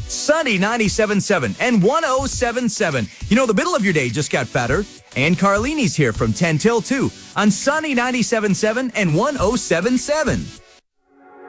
Sunny 97.7 and 107.7. You know, the middle of your day just got fatter. And Carlini's here from 10 till 2 on Sunny 97.7 and 107.7.